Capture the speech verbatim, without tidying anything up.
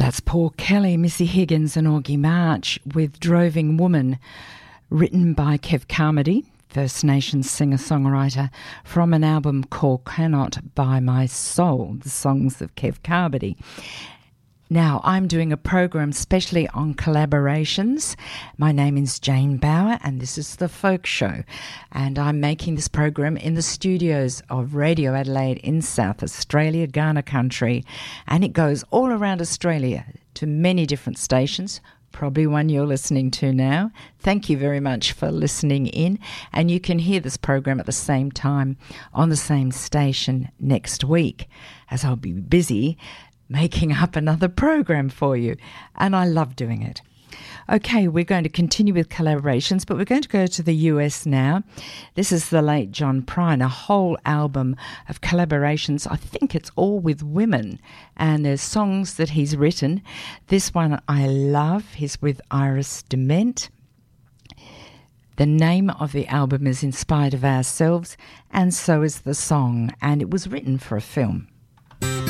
That's Paul Kelly, Missy Higgins and Augie March with Droving Woman, written by Kev Carmody, First Nations singer-songwriter, from an album called Cannot Buy My Soul, the songs of Kev Carmody. Now, I'm doing a program specially on collaborations. My name is Jane Bauer and this is The Folk Show. And I'm making this program in the studios of Radio Adelaide in South Australia, Ghana country. And it goes all around Australia to many different stations, probably one you're listening to now. Thank you very much for listening in. And you can hear this program at the same time on the same station next week, as I'll be busy making up another program for you, and I love doing it. Okay, we're going to continue with collaborations, but we're going to go to the U S now. This is the late John Prine, a whole album of collaborations. I think it's all with women, and there's songs that he's written. This one I love. He's with Iris Dement. The name of the album is In Spite of Ourselves, and so is the song, and it was written for a film.